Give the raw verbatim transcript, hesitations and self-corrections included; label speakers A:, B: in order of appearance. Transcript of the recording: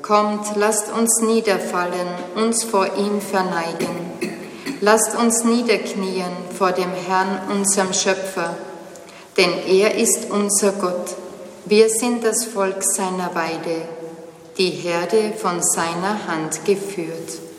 A: Kommt, lasst uns niederfallen, uns vor ihm verneigen. Lasst uns niederknien vor dem Herrn, unserem Schöpfer. Denn er ist unser Gott. Wir sind das Volk seiner Weide, die Herde von seiner Hand geführt.